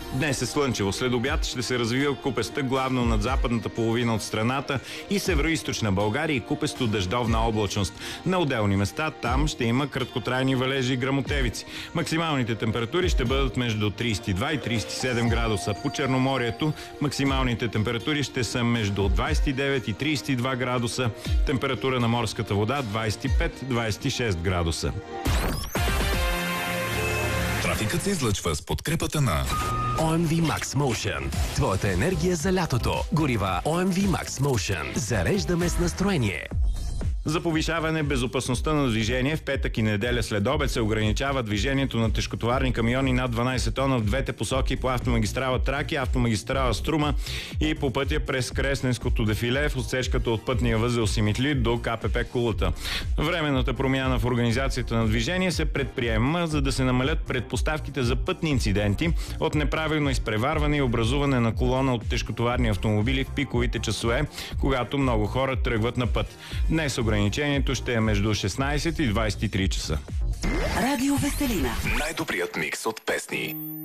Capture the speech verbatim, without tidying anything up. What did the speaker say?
Днес е слънчево. След обяд ще се развива купеста главно над западната половина от страната и североизточна България и купесто дъждовна облачност. На отделни места там ще има краткотрайни валежи и гръмотевици. Максималните температури ще бъдат между тридесет и два и тридесет и седем градуса. По Черноморието максималните температури ще са между двадесет и девет и тридесет и два градуса. Температура на морската вода двадесет и пет до двадесет и шест градуса. Трафикът се излъчва с подкрепата на О Ем Ви Max Motion. Твоята енергия за лятото. Горива О Ем Ви Max Motion. Зареждаме с настроение. За повишаване безопасността на движение в петък и неделя след обед се ограничава движението на тежкотоварни камиони над дванадесет тона в двете посоки по автомагистрала Тракия, автомагистрала Струма и по пътя през Кресненското дефиле в отсечката от пътния възел Симитли до Ка Пе Пе Кулата. Временната промяна в организацията на движение се предприема, за да се намалят предпоставките за пътни инциденти от неправилно изпреварване и образуване на колона от тежкотоварни автомобили в пиковите часове, когато много хора тръгват на път. Днес ограничението ще е между шестнадесет и двадесет и три часа. Радио Веселина. Най-добрият микс от песни.